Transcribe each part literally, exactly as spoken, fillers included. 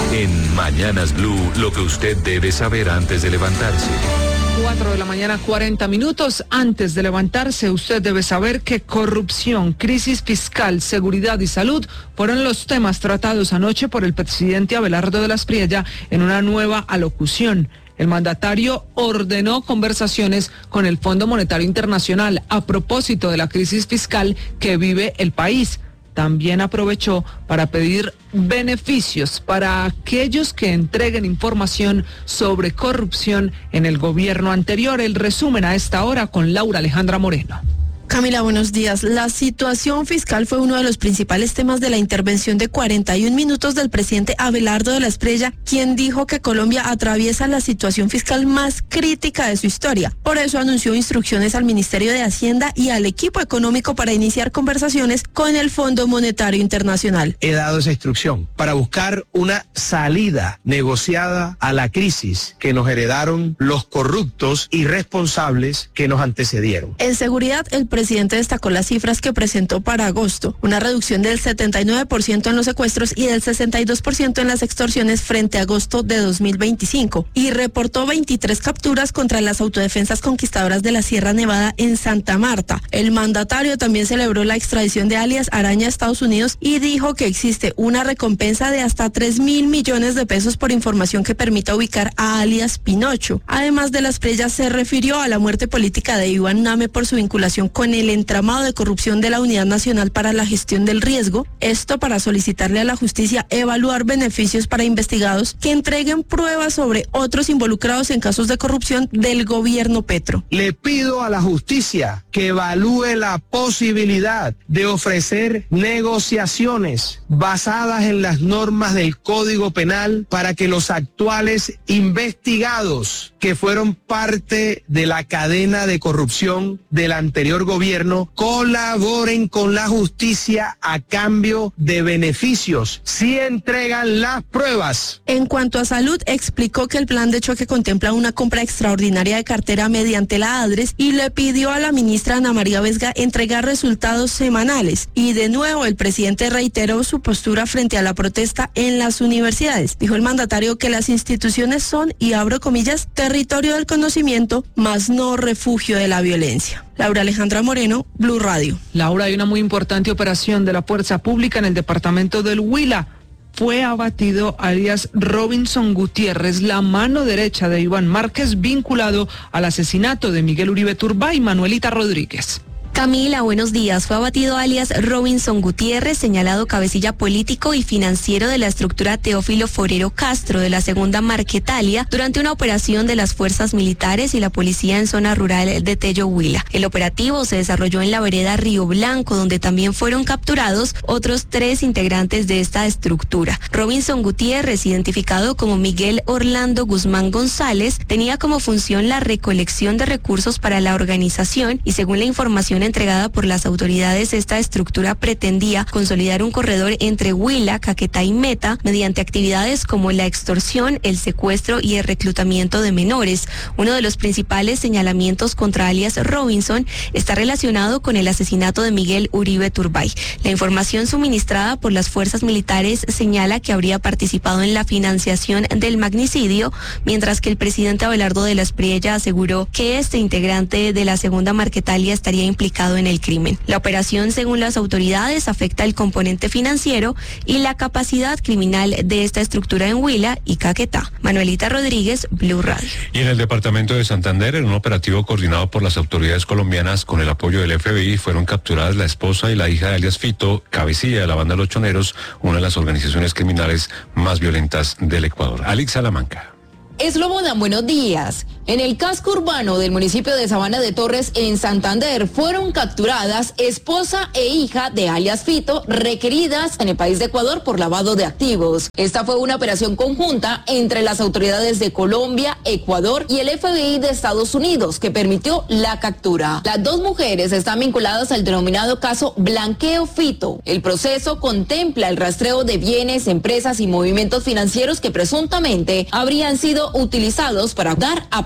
En Mañanas Blue, lo que usted debe saber antes de levantarse. cuatro de la mañana, cuarenta minutos. Antes de levantarse, usted debe saber que corrupción, crisis fiscal, seguridad y salud fueron los temas tratados anoche por el presidente Abelardo de la Espriella en una nueva alocución. El mandatario ordenó conversaciones con el Fondo Monetario Internacional a propósito de la crisis fiscal que vive el país. También aprovechó para pedir beneficios para aquellos que entreguen información sobre corrupción en el gobierno anterior. El resumen a esta hora con Laura Alejandra Moreno. Camila, buenos días. La situación fiscal fue uno de los principales temas de la intervención de cuarenta y un minutos del presidente Abelardo de la Espriella, quien dijo que Colombia atraviesa la situación fiscal más crítica de su historia. Por eso anunció instrucciones al Ministerio de Hacienda y al equipo económico para iniciar conversaciones con el Fondo Monetario Internacional. He dado esa instrucción para buscar una salida negociada a la crisis que nos heredaron los corruptos y responsables que nos antecedieron. En seguridad, el presidente El presidente destacó las cifras que presentó para agosto, una reducción del setenta y nueve por ciento en los secuestros y del sesenta y dos por ciento en las extorsiones frente a agosto de dos mil veinticinco, y reportó veintitrés capturas contra las autodefensas conquistadoras de la Sierra Nevada en Santa Marta. El mandatario también celebró la extradición de alias Araña a Estados Unidos y dijo que existe una recompensa de hasta tres mil millones de pesos por información que permita ubicar a alias Pinocho. Además de la Espriella, se refirió a la muerte política de Iván Name por su vinculación con el entramado de corrupción de la Unidad Nacional para la Gestión del Riesgo, esto para solicitarle a la justicia evaluar beneficios para investigados que entreguen pruebas sobre otros involucrados en casos de corrupción del gobierno Petro. Le pido a la justicia que evalúe la posibilidad de ofrecer negociaciones basadas en las normas del Código Penal para que los actuales investigados que fueron parte de la cadena de corrupción del anterior gobierno colaboren con la justicia a cambio de beneficios si entregan las pruebas. En cuanto a salud, explicó que el plan de choque contempla una compra extraordinaria de cartera mediante la ADRES y le pidió a la ministra Ana María Vesga entregar resultados semanales. Y de nuevo el presidente reiteró su postura frente a la protesta en las universidades. Dijo el mandatario que las instituciones son, y abro comillas, territorio del conocimiento, mas no refugio de la violencia. Laura Alejandra Moreno, Blue Radio. Laura, hay una muy importante operación de la Fuerza Pública en el departamento del Huila. Fue abatido alias Robinson Gutiérrez, la mano derecha de Iván Márquez, vinculado al asesinato de Miguel Uribe Turbay. Manuelita Rodríguez. Camila, buenos días. Fue abatido alias Robinson Gutiérrez, señalado cabecilla político y financiero de la estructura Teófilo Forero Castro de la segunda Marquetalia durante una operación de las fuerzas militares y la policía en zona rural de Tello, Huila. El operativo se desarrolló en la vereda Río Blanco, donde también fueron capturados otros tres integrantes de esta estructura. Robinson Gutiérrez, identificado como Miguel Orlando Guzmán González, tenía como función la recolección de recursos para la organización y, según la información entregada por las autoridades, esta estructura pretendía consolidar un corredor entre Huila, Caquetá y Meta mediante actividades como la extorsión, el secuestro y el reclutamiento de menores. Uno de los principales señalamientos contra alias Robinson está relacionado con el asesinato de Miguel Uribe Turbay. La información suministrada por las fuerzas militares señala que habría participado en la financiación del magnicidio, mientras que el presidente Abelardo de la Espriella aseguró que este integrante de la segunda Marquetalia estaría implicado en el crimen. La operación, según las autoridades, afecta el componente financiero y la capacidad criminal de esta estructura en Huila y Caquetá. Manuelita Rodríguez, Blue Radio. Y en el departamento de Santander, en un operativo coordinado por las autoridades colombianas con el apoyo del F B I, fueron capturadas la esposa y la hija de alias Fito, cabecilla de la banda Los Choneros, una de las organizaciones criminales más violentas del Ecuador. Alex Salamanca. Eslobodan, buenos días. En el casco urbano del municipio de Sabana de Torres, en Santander, fueron capturadas esposa e hija de alias Fito, requeridas en el país de Ecuador por lavado de activos. Esta fue una operación conjunta entre las autoridades de Colombia, Ecuador y el F B I de Estados Unidos, que permitió la captura. Las dos mujeres están vinculadas al denominado caso Blanqueo Fito. El proceso contempla el rastreo de bienes, empresas y movimientos financieros que presuntamente habrían sido utilizados para dar a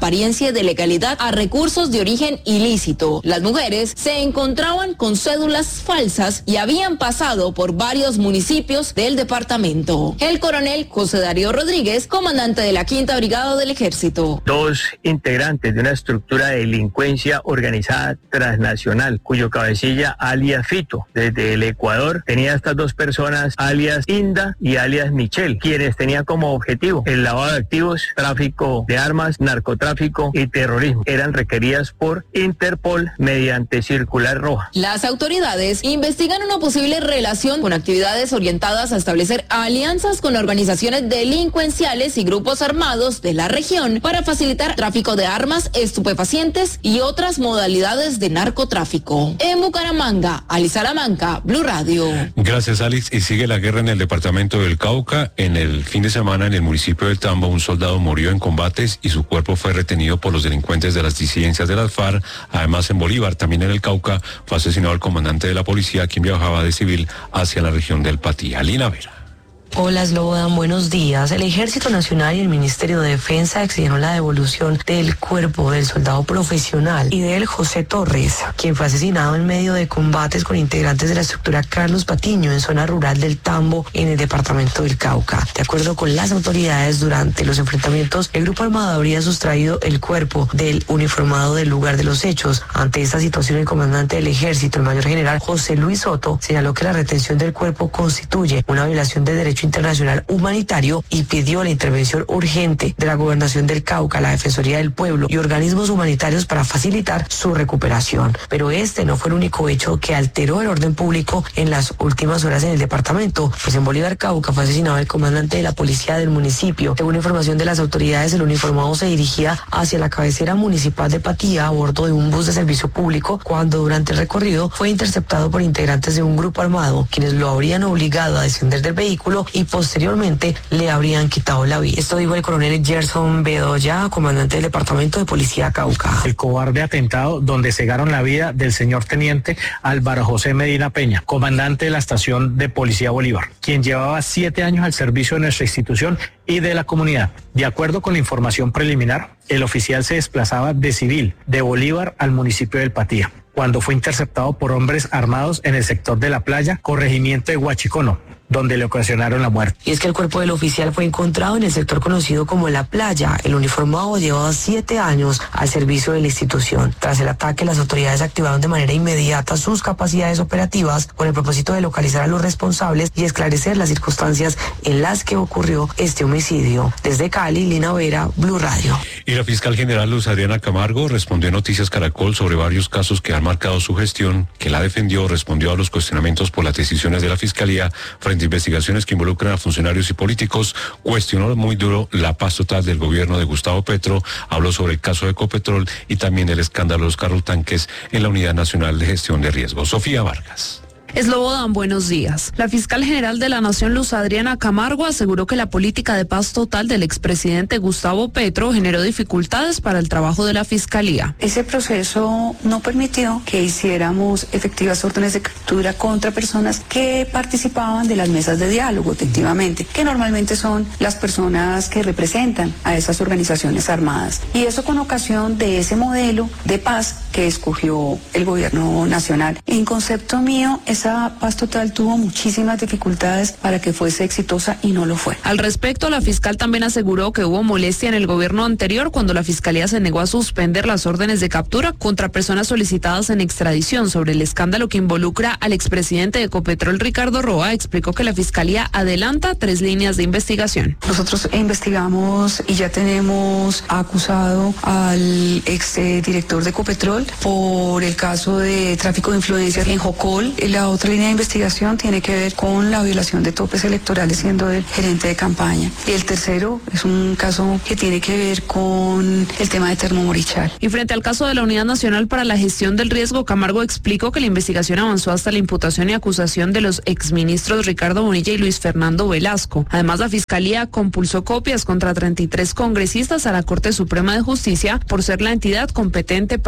apariencia de legalidad a recursos de origen ilícito. Las mujeres se encontraban con cédulas falsas y habían pasado por varios municipios del departamento. El coronel José Darío Rodríguez, comandante de la Quinta Brigada del Ejército. Dos integrantes de una estructura de delincuencia organizada transnacional, cuyo cabecilla alias Fito, desde el Ecuador, tenía estas dos personas alias Inda y alias Michelle, quienes tenían como objetivo el lavado de activos, tráfico de armas, narcotráfico y terrorismo. Eran requeridas por Interpol mediante circular roja. Las autoridades investigan una posible relación con actividades orientadas a establecer alianzas con organizaciones delincuenciales y grupos armados de la región para facilitar tráfico de armas, estupefacientes y otras modalidades de narcotráfico. En Bucaramanga, Ali Salamanca, Blue Radio. Gracias, Alice. Y sigue la guerra en el departamento del Cauca. En el fin de semana, en el municipio del Tambo, un soldado murió en combates y su cuerpo fue retenido por los delincuentes de las disidencias de las FARC. Además, en Bolívar, también en el Cauca, fue asesinado el comandante de la policía, quien viajaba de civil hacia la región del Patía. Lina Vera. Hola, Slobodan, buenos días. El Ejército Nacional y el Ministerio de Defensa exigieron la devolución del cuerpo del soldado profesional Idel José Torres, quien fue asesinado en medio de combates con integrantes de la estructura Carlos Patiño en zona rural del Tambo, en el departamento del Cauca. De acuerdo con las autoridades, durante los enfrentamientos, el grupo armado habría sustraído el cuerpo del uniformado del lugar de los hechos. Ante esta situación, el comandante del Ejército, el mayor general José Luis Soto, señaló que la retención del cuerpo constituye una violación de derecho internacional humanitario y pidió la intervención urgente de la Gobernación del Cauca, la Defensoría del Pueblo y organismos humanitarios para facilitar su recuperación. Pero este no fue el único hecho que alteró el orden público en las últimas horas en el departamento, pues en Bolívar, Cauca, fue asesinado el comandante de la policía del municipio. Según información de las autoridades, el uniformado se dirigía hacia la cabecera municipal de Patía a bordo de un bus de servicio público, cuando durante el recorrido fue interceptado por integrantes de un grupo armado, quienes lo habrían obligado a descender del vehículo y posteriormente le habrían quitado la vida. Esto dijo el coronel Gerson Bedoya, comandante del Departamento de Policía Cauca. El cobarde atentado donde cegaron la vida del señor teniente Álvaro José Medina Peña, comandante de la estación de Policía Bolívar, quien llevaba siete años al servicio de nuestra institución y de la comunidad. De acuerdo con la información preliminar, el oficial se desplazaba de civil de Bolívar al municipio del Patía, cuando fue interceptado por hombres armados en el sector de la playa, corregimiento de Huachicono, donde le ocasionaron la muerte. Y es que el cuerpo del oficial fue encontrado en el sector conocido como La Playa. El uniformado llevaba siete años al servicio de la institución. Tras el ataque, las autoridades activaron de manera inmediata sus capacidades operativas con el propósito de localizar a los responsables y esclarecer las circunstancias en las que ocurrió este homicidio. Desde Cali, Lina Vera, Blue Radio. Y la fiscal general Luz Adriana Camargo respondió a Noticias Caracol sobre varios casos que han marcado su gestión, que la defendió, respondió a los cuestionamientos por las decisiones de la Fiscalía frente a investigaciones que involucran a funcionarios y políticos, cuestionó muy duro la paz total del gobierno de Gustavo Petro, habló sobre el caso de Ecopetrol y también el escándalo de los carros tanques en la Unidad Nacional de Gestión de Riesgos. Sofía Vargas. Slobodan, buenos días. La fiscal general de la Nación, Luz Adriana Camargo, aseguró que la política de paz total del expresidente Gustavo Petro generó dificultades para el trabajo de la fiscalía. Ese proceso no permitió que hiciéramos efectivas órdenes de captura contra personas que participaban de las mesas de diálogo, efectivamente, que normalmente son las personas que representan a esas organizaciones armadas. Y eso con ocasión de ese modelo de paz que escogió el gobierno nacional. En concepto mío, es Esa paz total tuvo muchísimas dificultades para que fuese exitosa y no lo fue. Al respecto, la fiscal también aseguró que hubo molestia en el gobierno anterior cuando la fiscalía se negó a suspender las órdenes de captura contra personas solicitadas en extradición sobre el escándalo que involucra al expresidente de Ecopetrol, Ricardo Roa. Explicó que la fiscalía adelanta tres líneas de investigación. Nosotros investigamos y ya tenemos acusado al exdirector de Ecopetrol por el caso de tráfico de influencias en Jocol. La otra línea de investigación tiene que ver con la violación de topes electorales siendo el gerente de campaña. Y el tercero es un caso que tiene que ver con el tema de Termomorichal. Y frente al caso de la Unidad Nacional para la Gestión del Riesgo, Camargo explicó que la investigación avanzó hasta la imputación y acusación de los exministros Ricardo Bonilla y Luis Fernando Velasco. Además, la Fiscalía compulsó copias contra treinta y tres congresistas a la Corte Suprema de Justicia por ser la entidad competente para investigar.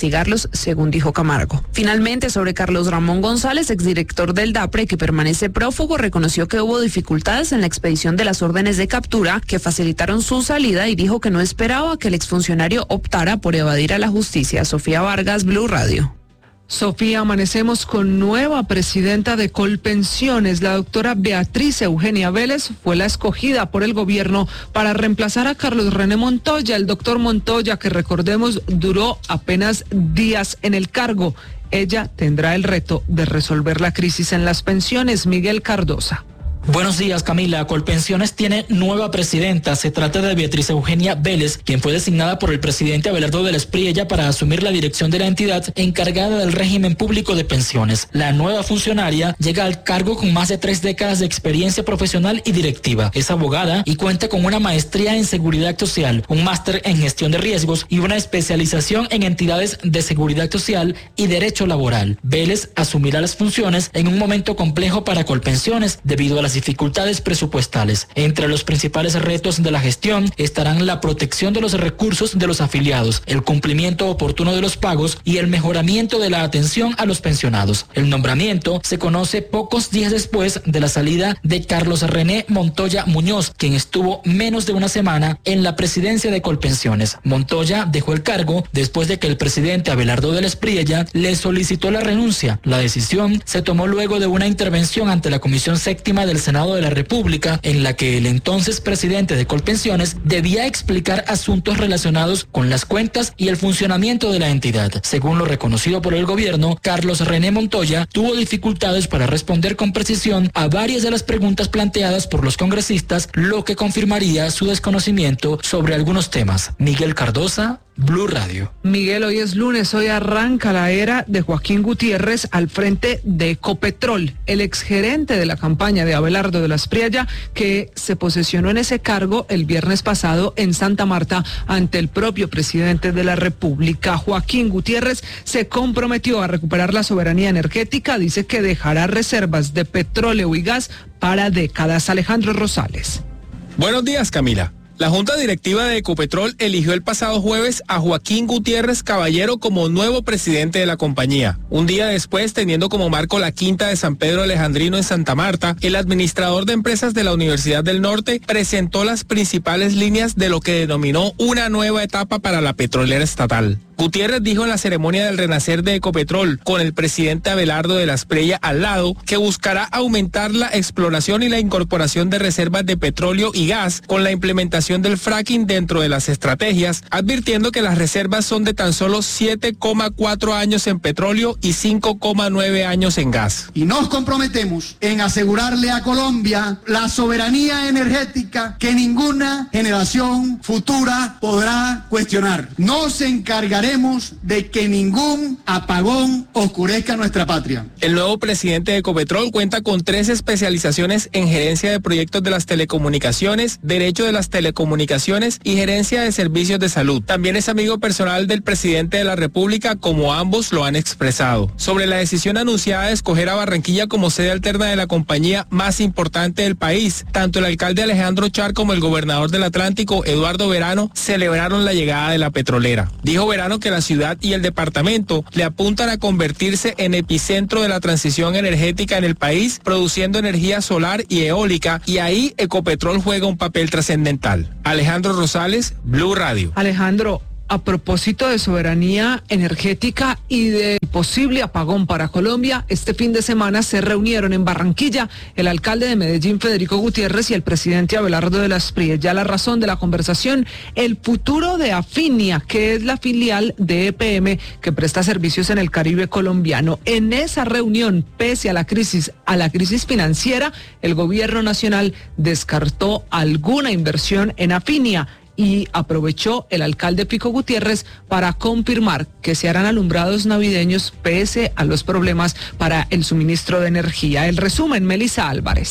investigarlos, según dijo Camargo. Finalmente, sobre Carlos Ramón González, exdirector del DAPRE, que permanece prófugo, reconoció que hubo dificultades en la expedición de las órdenes de captura que facilitaron su salida y dijo que no esperaba que el exfuncionario optara por evadir a la justicia. Sofía Vargas, Blue Radio. Sofía, amanecemos con nueva presidenta de Colpensiones. La doctora Beatriz Eugenia Vélez fue la escogida por el gobierno para reemplazar a Carlos René Montoya. El doctor Montoya, que recordemos duró apenas días en el cargo. Ella tendrá el reto de resolver la crisis en las pensiones. Miguel Cardosa. Buenos días, Camila. Colpensiones tiene nueva presidenta. Se trata de Beatriz Eugenia Vélez, quien fue designada por el presidente Abelardo de la Espriella para asumir la dirección de la entidad encargada del régimen público de pensiones. La nueva funcionaria llega al cargo con más de tres décadas de experiencia profesional y directiva. Es abogada y cuenta con una maestría en seguridad social, un máster en gestión de riesgos y una especialización en entidades de seguridad social y derecho laboral. Vélez asumirá las funciones en un momento complejo para Colpensiones debido a las dificultades presupuestales. Entre los principales retos de la gestión estarán la protección de los recursos de los afiliados, el cumplimiento oportuno de los pagos y el mejoramiento de la atención a los pensionados. El nombramiento se conoce pocos días después de la salida de Carlos René Montoya Muñoz, quien estuvo menos de una semana en la presidencia de Colpensiones. Montoya dejó el cargo después de que el presidente Abelardo de la Espriella le solicitó la renuncia. La decisión se tomó luego de una intervención ante la Comisión Séptima del Senado de la República, en la que el entonces presidente de Colpensiones debía explicar asuntos relacionados con las cuentas y el funcionamiento de la entidad. Según lo reconocido por el gobierno, Carlos René Montoya tuvo dificultades para responder con precisión a varias de las preguntas planteadas por los congresistas, lo que confirmaría su desconocimiento sobre algunos temas. Miguel Cardosa, Blue Radio. Miguel, hoy es lunes, hoy arranca la era de Joaquín Gutiérrez al frente de Ecopetrol, el exgerente de la campaña de Abelardo de la Espriella, que se posesionó en ese cargo el viernes pasado en Santa Marta ante el propio presidente de la República. Joaquín Gutiérrez se comprometió a recuperar la soberanía energética, dice que dejará reservas de petróleo y gas para décadas. Alejandro Rosales. Buenos días, Camila. La Junta Directiva de Ecopetrol eligió el pasado jueves a Joaquín Gutiérrez Caballero como nuevo presidente de la compañía. Un día después, teniendo como marco la quinta de San Pedro Alejandrino en Santa Marta, el administrador de empresas de la Universidad del Norte presentó las principales líneas de lo que denominó una nueva etapa para la petrolera estatal. Gutiérrez dijo en la ceremonia del renacer de Ecopetrol, con el presidente Abelardo de la Espriella al lado, que buscará aumentar la exploración y la incorporación de reservas de petróleo y gas con la implementación del fracking dentro de las estrategias, advirtiendo que las reservas son de tan solo siete coma cuatro años en petróleo y cinco coma nueve años en gas. Y nos comprometemos en asegurarle a Colombia la soberanía energética que ninguna generación futura podrá cuestionar. Nos encargaremos de que ningún apagón oscurezca nuestra patria. El nuevo presidente de Ecopetrol cuenta con tres especializaciones en gerencia de proyectos de las telecomunicaciones, derecho de las telecomunicaciones y gerencia de servicios de salud. También es amigo personal del presidente de la República, como ambos lo han expresado. Sobre la decisión anunciada de escoger a Barranquilla como sede alterna de la compañía más importante del país, tanto el alcalde Alejandro Char como el gobernador del Atlántico, Eduardo Verano, celebraron la llegada de la petrolera. Dijo Verano que la ciudad y el departamento le apuntan a convertirse en epicentro de la transición energética en el país, produciendo energía solar y eólica, y ahí Ecopetrol juega un papel trascendental. Alejandro Rosales, Blue Radio. Alejandro, a propósito de soberanía energética y de posible apagón para Colombia, este fin de semana se reunieron en Barranquilla el alcalde de Medellín, Federico Gutiérrez, y el presidente Abelardo de la Espriella. La razón de la conversación, el futuro de Afinia, que es la filial de E P M que presta servicios en el Caribe colombiano. En esa reunión, pese a la crisis, a la crisis financiera, el gobierno nacional descartó alguna inversión en Afinia. Y aprovechó el alcalde Pico Gutiérrez para confirmar que se harán alumbrados navideños pese a los problemas para el suministro de energía. El resumen, Melissa Álvarez.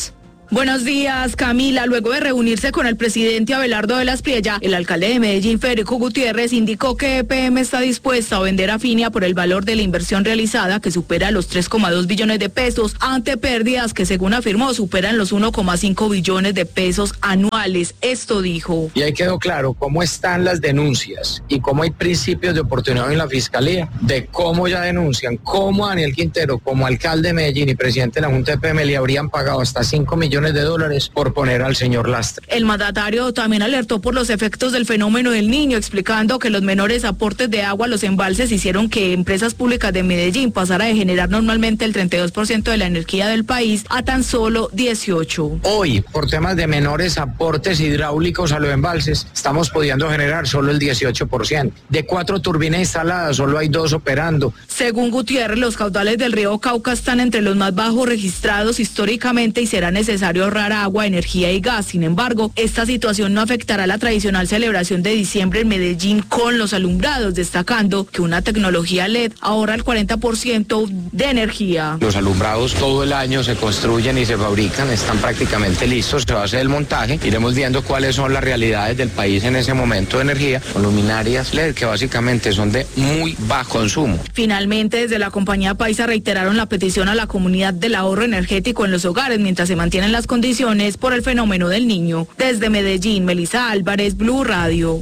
Buenos días, Camila. Luego de reunirse con el presidente Abelardo de la Espriella, el alcalde de Medellín, Federico Gutiérrez, indicó que E P M está dispuesta a vender a Finia por el valor de la inversión realizada, que supera los tres coma dos billones de pesos, ante pérdidas que, según afirmó, superan los uno coma cinco billones de pesos anuales. Esto dijo. Y ahí quedó claro cómo están las denuncias y cómo hay principios de oportunidad en la Fiscalía, de cómo ya denuncian, cómo Daniel Quintero, como alcalde de Medellín y presidente de la Junta de E P M, le habrían pagado hasta cinco millones de dólares por poner al señor Lastre. El mandatario también alertó por los efectos del fenómeno del Niño, explicando que los menores aportes de agua a los embalses hicieron que empresas públicas de Medellín pasara de generar normalmente el treinta y dos por ciento de la energía del país a tan solo dieciocho. Hoy, por temas de menores aportes hidráulicos a los embalses, estamos pudiendo generar solo el dieciocho por ciento. De cuatro turbinas instaladas, solo hay dos operando. Según Gutiérrez, los caudales del río Cauca están entre los más bajos registrados históricamente y será necesario ahorrar agua, energía y gas. Sin embargo, esta situación no afectará la tradicional celebración de diciembre en Medellín con los alumbrados, destacando que una tecnología L E D ahorra el cuarenta por ciento de energía. Los alumbrados todo el año se construyen y se fabrican, están prácticamente listos, se va a hacer el montaje, iremos viendo cuáles son las realidades del país en ese momento de energía, con luminarias L E D que básicamente son de muy bajo consumo. Finalmente, desde la compañía Paisa reiteraron la petición a la comunidad del ahorro energético en los hogares mientras se mantienen las condiciones por el fenómeno del Niño. Desde Medellín, Melissa Álvarez, Blue Radio.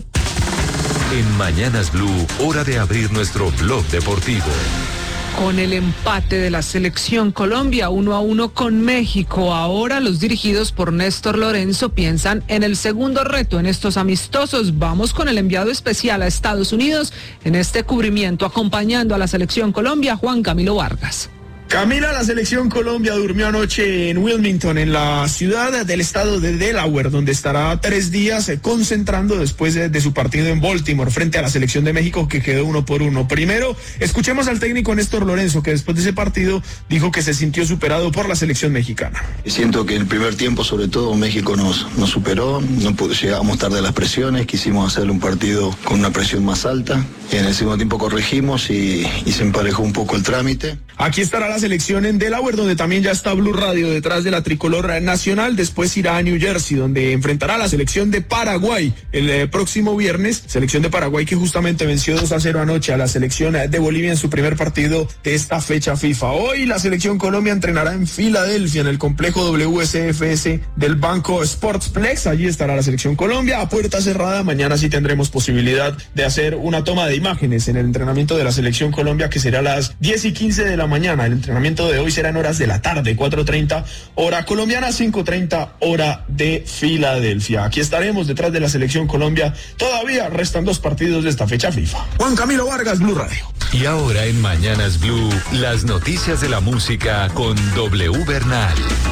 En Mañanas Blue, hora de abrir nuestro blog deportivo. Con el empate de la selección Colombia uno a uno con México, ahora los dirigidos por Néstor Lorenzo piensan en el segundo reto en estos amistosos. Vamos con el enviado especial a Estados Unidos en este cubrimiento, acompañando a la selección Colombia, Juan Camilo Vargas. Camila, la selección Colombia durmió anoche en Wilmington, en la ciudad del estado de Delaware, donde estará tres días eh, concentrando después de, de su partido en Baltimore frente a la selección de México, que quedó uno por uno. Primero, escuchemos al técnico Néstor Lorenzo, que después de ese partido dijo que se sintió superado por la selección mexicana. Siento que en el primer tiempo, sobre todo, México nos, nos superó, no pudo, llegamos tarde a las presiones, quisimos hacer un partido con una presión más alta. En el segundo tiempo corregimos y, y se emparejó un poco el trámite. Aquí estará la selección en Delaware, donde también ya está Blue Radio detrás de la tricolor nacional. Después irá a New Jersey, donde enfrentará a la selección de Paraguay el eh, próximo viernes. Selección de Paraguay que justamente venció dos a cero anoche a la selección de Bolivia en su primer partido de esta fecha FIFA. Hoy la selección Colombia entrenará en Filadelfia, en el complejo W S F S del Banco Sportsplex. Allí estará la selección Colombia a puerta cerrada. Mañana sí tendremos posibilidad de hacer una toma de imágenes en el entrenamiento de la selección Colombia, que será a las diez y quince de la mañana. El entrenamiento de hoy será en horas de la tarde, cuatro treinta hora colombiana, cinco treinta hora de Filadelfia. Aquí estaremos detrás de la selección Colombia. Todavía restan dos partidos de esta fecha FIFA. Juan Camilo Vargas, Blue Radio. Y ahora en Mañanas Blue, las noticias de la música con W Bernal.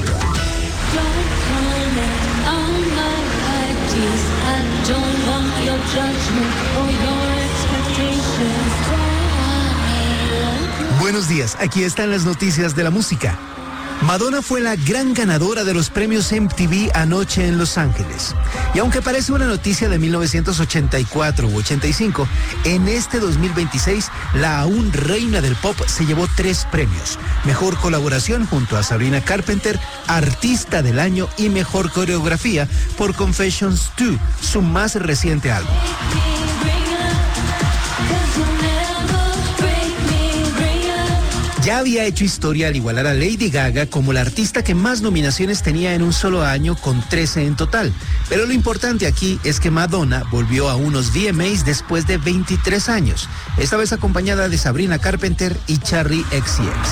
Buenos días, aquí están las noticias de la música. Madonna fue la gran ganadora de los premios M T V anoche en Los Ángeles. Y aunque parece una noticia de mil novecientos ochenta y cuatro u ochenta y cinco, en este dos mil veintiséis la aún reina del pop se llevó tres premios. Mejor colaboración junto a Sabrina Carpenter, Artista del Año y Mejor Coreografía por Confessions dos, su más reciente álbum. Ya había hecho historia al igualar a Lady Gaga como la artista que más nominaciones tenía en un solo año, con trece en total. Pero lo importante aquí es que Madonna volvió a unos V M As después de veintitrés años, esta vez acompañada de Sabrina Carpenter y Charli X C X.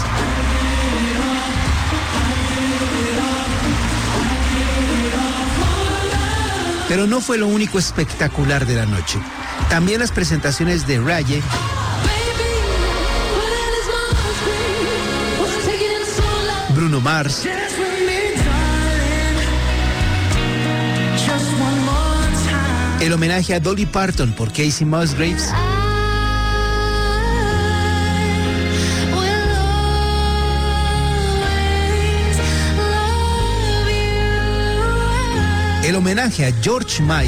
Pero no fue lo único espectacular de la noche. También las presentaciones de Raye, Bruno Mars, el homenaje a Dolly Parton por Casey Musgraves, el homenaje a George Michael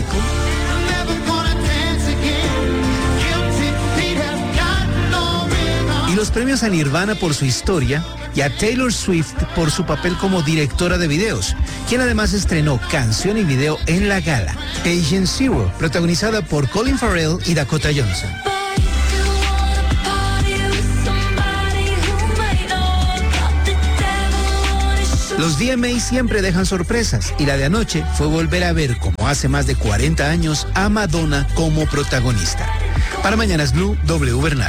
y los premios a Nirvana por su historia, y a Taylor Swift por su papel como directora de videos, quien además estrenó canción y video en la gala, Patient Zero, protagonizada por Colin Farrell y Dakota Johnson. Los D M A siempre dejan sorpresas y la de anoche fue volver a ver, como hace más de cuarenta años, a Madonna como protagonista. Para Mañanas Blue, W Bernal.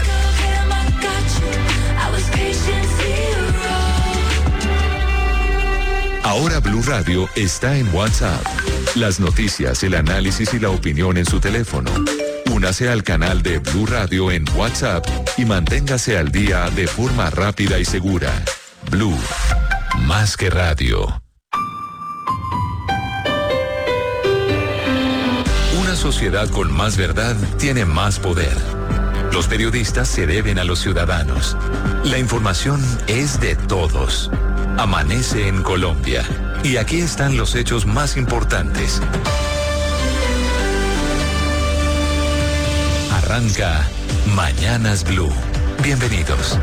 Ahora Blue Radio está en WhatsApp. Las noticias, el análisis y la opinión en su teléfono. Únase al canal de Blue Radio en WhatsApp y manténgase al día de forma rápida y segura. Blue, más que radio. Una sociedad con más verdad tiene más poder. Los periodistas se deben a los ciudadanos. La información es de todos. Amanece en Colombia. Y aquí están los hechos más importantes. Arranca Mañanas Blue. Bienvenidos.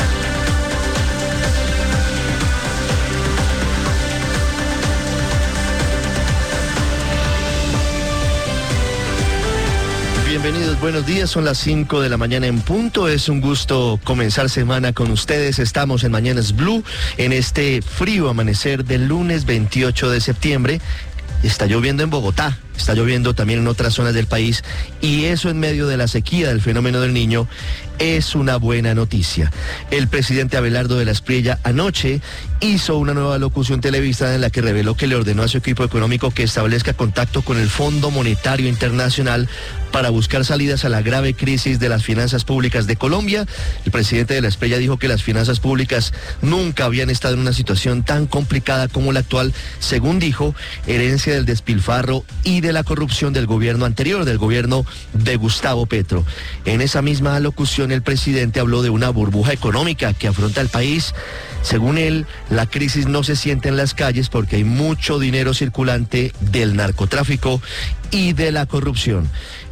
Bienvenidos, buenos días, son las cinco de la mañana en punto, es un gusto comenzar semana con ustedes, estamos en Mañanas Blue, en este frío amanecer del lunes veintiocho de septiembre, está lloviendo en Bogotá, está lloviendo también en otras zonas del país y eso en medio de la sequía del fenómeno del Niño es una buena noticia. El presidente Abelardo de la Espriella anoche hizo una nueva locución televisada en la que reveló que le ordenó a su equipo económico que establezca contacto con el Fondo Monetario Internacional para buscar salidas a la grave crisis de las finanzas públicas de Colombia. El presidente de la Espriella dijo que las finanzas públicas nunca habían estado en una situación tan complicada como la actual, según dijo, herencia del despilfarro y de la corrupción del gobierno anterior, del gobierno de Gustavo Petro. En esa misma locución el presidente habló de una burbuja económica que afronta el país. Según él, la crisis no se siente en las calles porque hay mucho dinero circulante del narcotráfico y de la corrupción.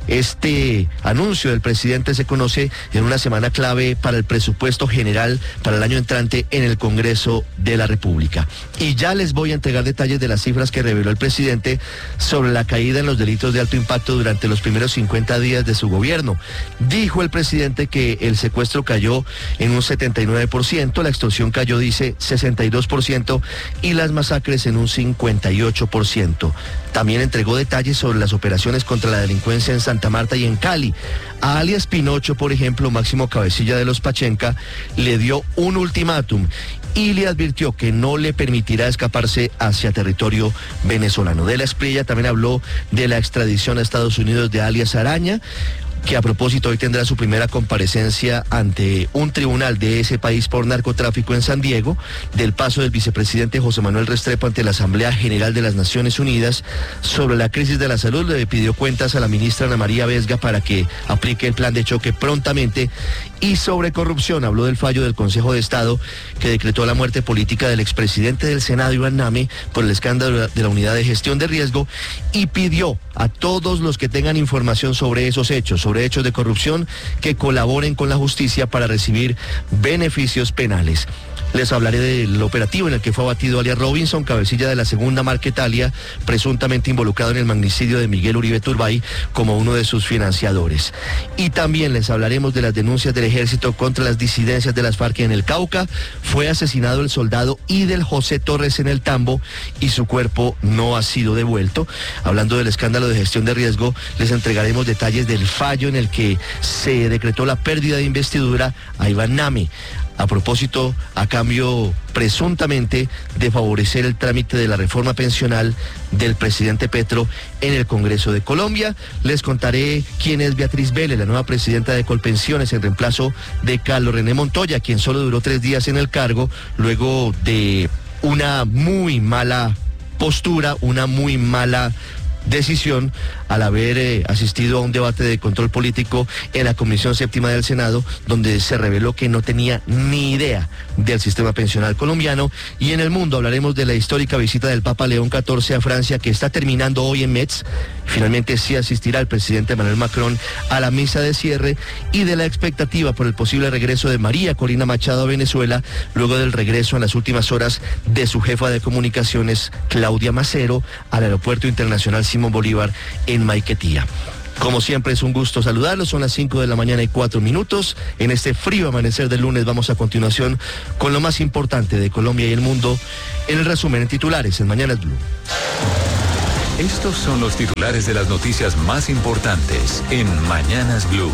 Este anuncio del presidente se conoce en una semana clave para el presupuesto general para el año entrante en el Congreso de la República. Y ya les voy a entregar detalles de las cifras que reveló el presidente sobre la caída en los delitos de alto impacto durante los primeros cincuenta días de su gobierno. Dijo el presidente que el secuestro cayó en un setenta y nueve por ciento, la extorsión cayó, dice, sesenta y dos por ciento y las masacres en un cincuenta y ocho por ciento. También entregó detalles sobre las operaciones contra la delincuencia en Santa Marta y en Cali. A alias Pinocho, por ejemplo, máximo cabecilla de los Pachenca, le dio un ultimátum y le advirtió que no le permitirá escaparse hacia territorio venezolano. De la Espriella también habló de la extradición a Estados Unidos de alias Araña, que a propósito hoy tendrá su primera comparecencia ante un tribunal de ese país por narcotráfico en San Diego, del paso del vicepresidente José Manuel Restrepo ante la Asamblea General de las Naciones Unidas sobre la crisis de la salud. Le pidió cuentas a la ministra Ana María Vesga para que aplique el plan de choque prontamente. Y sobre corrupción habló del fallo del Consejo de Estado que decretó la muerte política del expresidente del Senado, Iván Name, por el escándalo de la Unidad de Gestión de Riesgo y pidió a todos los que tengan información sobre esos hechos, sobre hechos de corrupción, que colaboren con la justicia para recibir beneficios penales. Les hablaré del operativo en el que fue abatido alias Robinson, cabecilla de la segunda Marquetalia, presuntamente involucrado en el magnicidio de Miguel Uribe Turbay como uno de sus financiadores. Y también les hablaremos de las denuncias del ejército contra las disidencias de las FARC en el Cauca. Fue asesinado el soldado Idel José Torres en el Tambo y su cuerpo no ha sido devuelto. Hablando del escándalo de gestión de riesgo, les entregaremos detalles del fallo en el que se decretó la pérdida de investidura a Iván Name, a propósito, a cambio presuntamente de favorecer el trámite de la reforma pensional del presidente Petro en el Congreso de Colombia. Les contaré quién es Beatriz Vélez, la nueva presidenta de Colpensiones, en reemplazo de Carlos René Montoya, quien solo duró tres días en el cargo luego de una muy mala postura, una muy mala decisión al haber eh, asistido a un debate de control político en la Comisión Séptima del Senado, donde se reveló que no tenía ni idea del sistema pensional colombiano. Y en el mundo hablaremos de la histórica visita del Papa León catorce a Francia, que está terminando hoy en Metz, Finalmente sí asistirá el presidente Emmanuel Macron a la misa de cierre y de la expectativa por el posible regreso de María Corina Machado a Venezuela, luego del regreso en las últimas horas de su jefa de comunicaciones, Claudia Macero, al Aeropuerto Internacional Simón Bolívar en Maiquetía. Como siempre es un gusto saludarlos, son las cinco de la mañana y cuatro minutos. En este frío amanecer del lunes vamos a continuación con lo más importante de Colombia y el mundo en el resumen en titulares en Mañanas Blue. Estos son los titulares de las noticias más importantes en Mañanas Blue.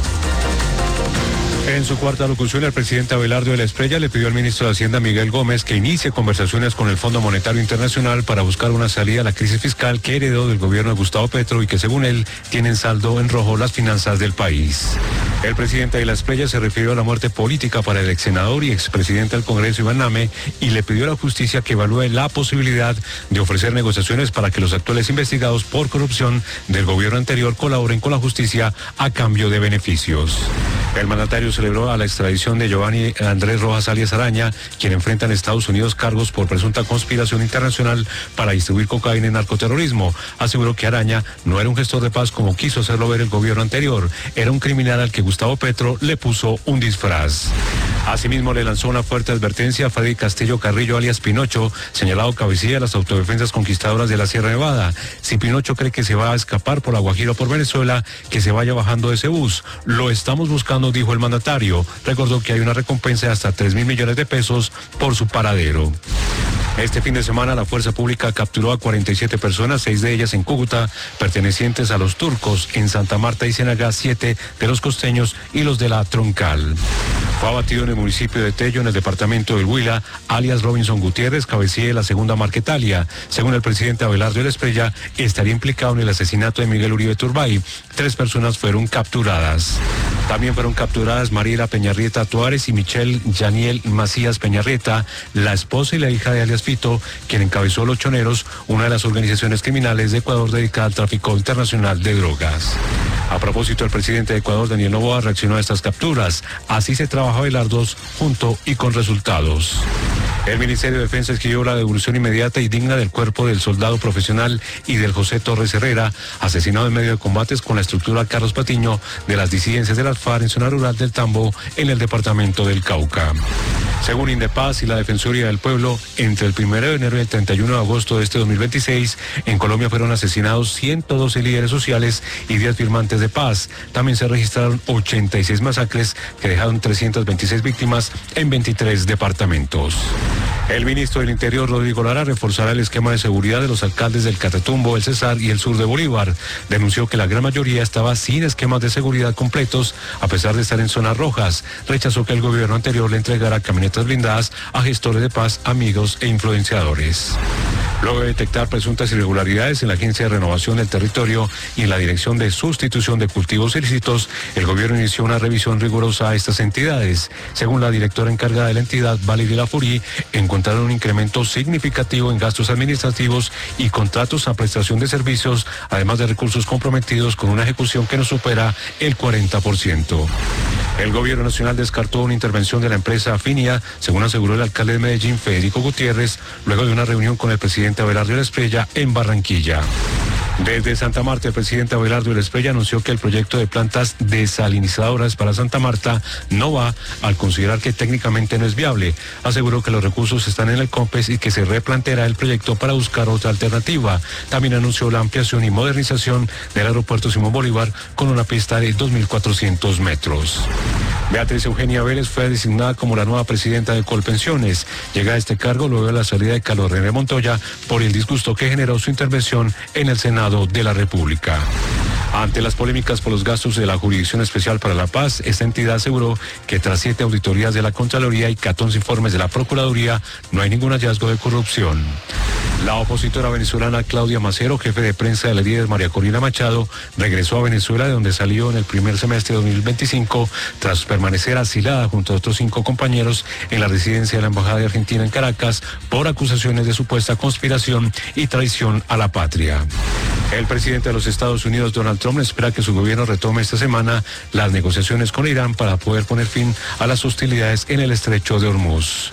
En su cuarta locución, el presidente Abelardo de la Espriella le pidió al ministro de Hacienda, Miguel Gómez, que inicie conversaciones con el Fondo Monetario Internacional para buscar una salida a la crisis fiscal que heredó del gobierno de Gustavo Petro y que, según él, tienen saldo en rojo las finanzas del país. El presidente de la Espriella se refirió a la muerte política para el ex senador y expresidente del Congreso, Iván Name, y le pidió a la justicia que evalúe la posibilidad de ofrecer negociaciones para que los actuales investigados por corrupción del gobierno anterior colaboren con la justicia a cambio de beneficios. El mandatario celebró a la extradición de Giovanni Andrés Rojas alias Araña, quien enfrenta en Estados Unidos cargos por presunta conspiración internacional para distribuir cocaína y narcoterrorismo. Aseguró que Araña no era un gestor de paz como quiso hacerlo ver el gobierno anterior, era un criminal al que Gustavo Petro le puso un disfraz. Asimismo, le lanzó una fuerte advertencia a Freddy Castillo Carrillo alias Pinocho, señalado cabecilla de las autodefensas conquistadoras de la Sierra Nevada. Si Pinocho cree que se va a escapar por la Guajira o por Venezuela, que se vaya bajando de ese bus. Lo estamos buscando, dijo el mandatario. Recordó que hay una recompensa de hasta tres mil millones de pesos por su paradero. Este fin de semana la fuerza pública capturó a cuarenta y siete personas, seis de ellas en Cúcuta, pertenecientes a los turcos. En Santa Marta y Ciénaga, siete de los costeños y los de la Troncal. Fue abatido en el municipio de Tello, en el departamento del Huila, alias Robinson Gutiérrez, cabecilla de la segunda Marquetalia. Según el presidente Abelardo de la Espriella, estaría implicado en el asesinato de Miguel Uribe Turbay. Tres personas fueron capturadas. También fueron capturadas Mariela Peñarrieta Tuárez y Michelle Yaniel Macías Peñarrieta, la esposa y la hija de alias Fito, quien encabezó Los Choneros, una de las organizaciones criminales de Ecuador dedicada al tráfico internacional de drogas. A propósito, el presidente de Ecuador, Daniel Noboa, reaccionó a estas capturas. Así se trabaja Abelardo junto y con resultados. El Ministerio de Defensa exigió la devolución inmediata y digna del cuerpo del soldado profesional y del José Torres Herrera, asesinado en medio de combates con la estructura Carlos Patiño de las disidencias de las FARC en zona rural del Tambo, en el departamento del Cauca. Según Indepaz y la Defensoría del Pueblo, entre el primero de enero y el treinta y uno de agosto de este dos mil veintiséis, en Colombia fueron asesinados ciento doce líderes sociales y diez firmantes de paz. También se registraron ochenta y seis masacres que dejaron trescientas veintiséis víctimas en veintitrés departamentos. El ministro del Interior, Rodrigo Lara, reforzará el esquema de seguridad de los alcaldes del Catatumbo, el Cesar y el sur de Bolívar. Denunció que la gran mayoría estaba sin esquemas de seguridad completos, a pesar de estar en zonas rojas. Rechazó que el gobierno anterior le entregara camionetas blindadas a gestores de paz, amigos e influenciadores. Luego de detectar presuntas irregularidades en la Agencia de Renovación del Territorio y en la Dirección de Sustitución de Cultivos Ilícitos, el gobierno inició una revisión rigurosa a estas entidades. Según la directora encargada de la entidad, Valeria Lafurí, encontraron un incremento significativo en gastos administrativos y contratos a prestación de servicios, además de recursos comprometidos con una ejecución que no supera el cuarenta por ciento. El gobierno nacional descartó una intervención de la empresa Afinia, según aseguró el alcalde de Medellín, Federico Gutiérrez, luego de una reunión con el presidente Abelardo de la Espriella en Barranquilla. Desde Santa Marta, el presidente Abelardo de la Espriella anunció que el proyecto de plantas desalinizadoras para Santa Marta no va, al considerar que técnicamente no es viable. Aseguró que los recursos están en el COMPES y que se replanteará el proyecto para buscar otra alternativa. También anunció la ampliación y modernización del aeropuerto Simón Bolívar con una pista de dos mil cuatrocientos metros. Beatriz Eugenia Vélez fue designada como la nueva presidenta de Colpensiones. Llega a este cargo luego de la salida de Carlos René Montoya por el disgusto que generó su intervención en el Senado de la República. Ante las polémicas por los gastos de la Jurisdicción Especial para la Paz, esta entidad aseguró que tras siete auditorías de la Contraloría y catorce informes de la Procuraduría, no hay ningún hallazgo de corrupción. La opositora venezolana Claudia Macero, jefe de prensa de la líder María Corina Machado, regresó a Venezuela, de donde salió en el primer semestre de dos mil veinticinco, tras permanecer asilada junto a otros cinco compañeros en la residencia de la Embajada de Argentina en Caracas por acusaciones de supuesta conspiración y traición a la patria. El presidente de los Estados Unidos, Donald Trump, espera que su gobierno retome esta semana las negociaciones con Irán para poder poner fin a las hostilidades en el estrecho de Hormuz.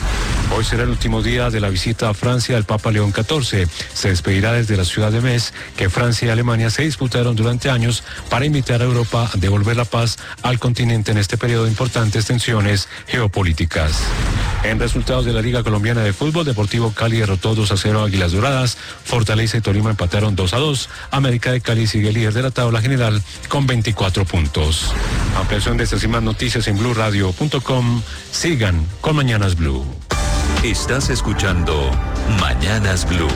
Hoy será el último día de la visita a Francia del Papa León catorce. Se despedirá desde la ciudad de Metz, que Francia y Alemania se disputaron durante años para invitar a Europa a devolver la paz al continente en este periodo de importantes tensiones geopolíticas. En resultados de la Liga Colombiana de Fútbol, Deportivo Cali derrotó dos a cero a Águilas Doradas, Fortaleza y Tolima empataron dos a dos, América de Cali sigue líder de la tabla general con veinticuatro puntos. Ampliación de estas y más noticias en blue radio punto com. Sigan con Mañanas Blue. Estás escuchando Mañanas Blue.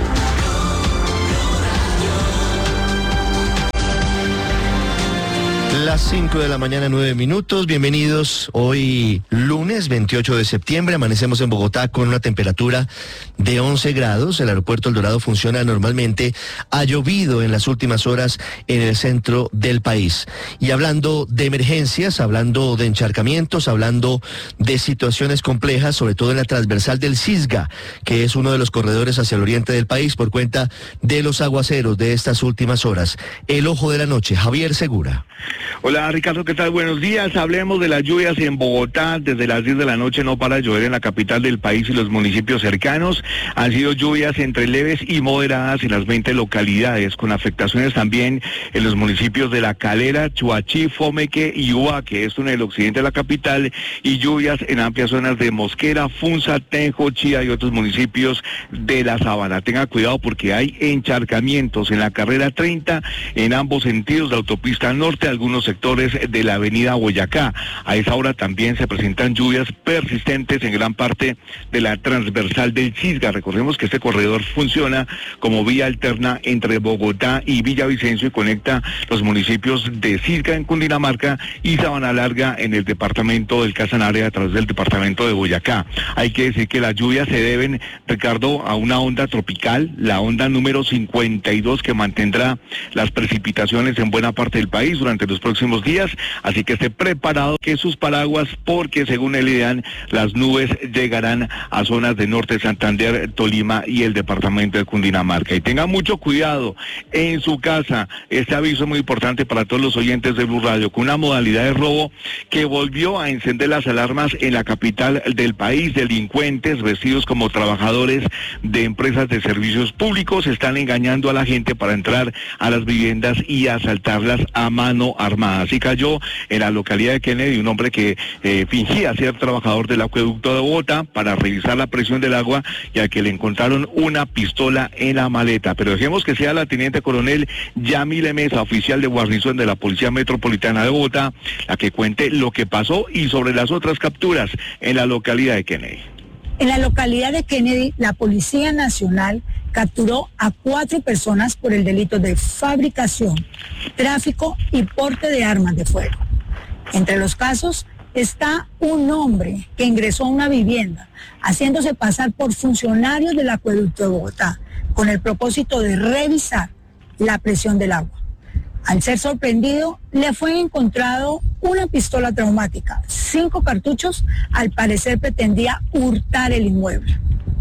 Las cinco de la mañana, nueve minutos. Bienvenidos. Hoy lunes veintiocho de septiembre. Amanecemos en Bogotá con una temperatura de once grados. El aeropuerto El Dorado funciona normalmente. Ha llovido en las últimas horas en el centro del país. Y hablando de emergencias, hablando de encharcamientos, hablando de situaciones complejas, sobre todo en la transversal del Cisga, que es uno de los corredores hacia el oriente del país por cuenta de los aguaceros de estas últimas horas. El ojo de la noche, Javier Segura. Hola Ricardo, ¿qué tal? Buenos días. Hablemos de las lluvias en Bogotá. Desde las diez de la noche no para de llover en la capital del país y los municipios cercanos. Han sido lluvias entre leves y moderadas en las veinte localidades, con afectaciones también en los municipios de La Calera, Chuachí, Fomeque y Ubaque, esto en el occidente de la capital, y lluvias en amplias zonas de Mosquera, Funza, Tenjo, Chía y otros municipios de la Sabana. Tenga cuidado porque hay encharcamientos en la carrera treinta en ambos sentidos de autopista norte, algunos sectores de la avenida Boyacá. A esa hora también se presentan lluvias persistentes en gran parte de la transversal del Cisga. Recordemos que este corredor funciona como vía alterna entre Bogotá y Villavicencio y conecta los municipios de Cisga en Cundinamarca y Sabana Larga en el departamento del Casanare a través del departamento de Boyacá. Hay que decir que las lluvias se deben, Ricardo, a una onda tropical, la onda número cincuenta y dos, que mantendrá las precipitaciones en buena parte del país durante los próximos días, así que esté preparado que sus paraguas, porque según el IDEAN, las nubes llegarán a zonas de norte de Santander, Tolima y el departamento de Cundinamarca. Y tenga mucho cuidado en su casa. Este aviso es muy importante para todos los oyentes de Blue Radio, con una modalidad de robo que volvió a encender las alarmas en la capital del país. Delincuentes vestidos como trabajadores de empresas de servicios públicos están engañando a la gente para entrar a las viviendas y asaltarlas a mano armada. Así cayó en la localidad de Kennedy un hombre que eh, fingía ser trabajador del acueducto de Bogotá para revisar la presión del agua, y al que le encontraron una pistola en la maleta. Pero dejemos que sea la teniente coronel Yamile Mesa, oficial de guarnición de la Policía Metropolitana de Bogotá, la que cuente lo que pasó y sobre las otras capturas en la localidad de Kennedy. En la localidad de Kennedy, la Policía Nacional capturó a cuatro personas por el delito de fabricación, tráfico y porte de armas de fuego. Entre los casos está un hombre que ingresó a una vivienda haciéndose pasar por funcionarios del acueducto de Bogotá con el propósito de revisar la presión del agua. Al ser sorprendido, le fue encontrado una pistola traumática, cinco cartuchos. Al parecer pretendía hurtar el inmueble.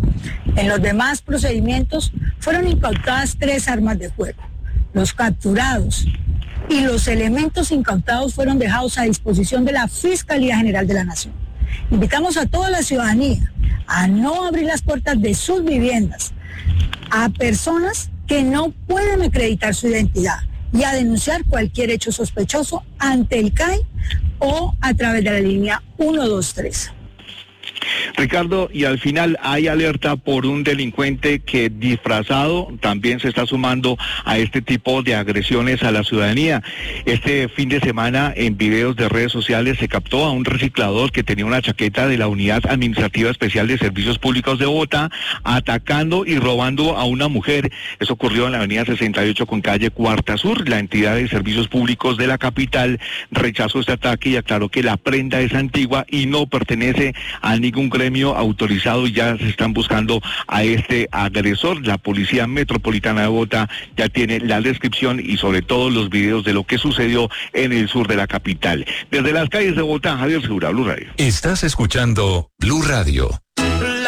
En los demás procedimientos fueron incautadas tres armas de fuego. Los capturados y los elementos incautados fueron dejados a disposición de la Fiscalía General de la Nación. Invitamos a toda la ciudadanía a no abrir las puertas de sus viviendas a personas que no pueden acreditar su identidad, y a denunciar cualquier hecho sospechoso ante el C A I o a través de la línea uno dos tres. Ricardo, y al final hay alerta por un delincuente que disfrazado también se está sumando a este tipo de agresiones a la ciudadanía. Este fin de semana en videos de redes sociales se captó a un reciclador que tenía una chaqueta de la Unidad Administrativa Especial de Servicios Públicos de Bogotá atacando y robando a una mujer. Eso ocurrió en la avenida sesenta y ocho con calle Cuarta Sur. La entidad de servicios públicos de la capital rechazó este ataque y aclaró que la prenda es antigua y no pertenece a ningún gremio autorizado, y ya se están buscando a este agresor. La Policía Metropolitana de Bogotá ya tiene la descripción y sobre todo los videos de lo que sucedió en el sur de la capital. Desde las calles de Bogotá, Javier Segura, Blue Radio. Estás escuchando Blue Radio.